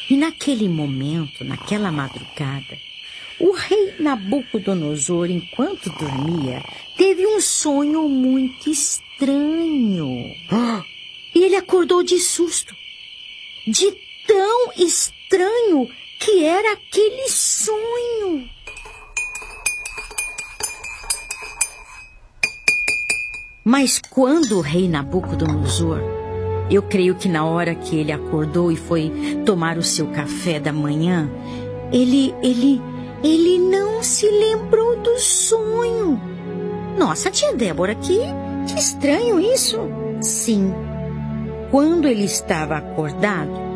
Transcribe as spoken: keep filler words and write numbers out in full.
E naquele momento, naquela madrugada, o rei Nabucodonosor, enquanto dormia, teve um sonho muito estranho. E ele acordou de susto, de tão estranho que era aquele sonho. Mas quando o rei Nabucodonosor, eu creio que na hora que ele acordou e foi tomar o seu café da manhã, ele, ele, ele não se lembrou do sonho. Nossa, tia Débora, que, que estranho isso. Sim, quando ele estava acordado,